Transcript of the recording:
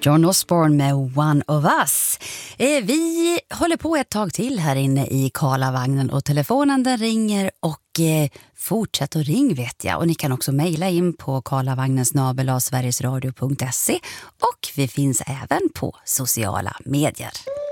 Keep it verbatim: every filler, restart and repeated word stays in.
John Osborne med One of Us. Eh, vi håller på ett tag till här inne i Karlavagnen och telefonen den ringer och eh, fortsätt att ring vet jag. Och ni kan också mejla in på karlavagnen snabel-a sverigesradio punkt se och vi finns även på sociala medier.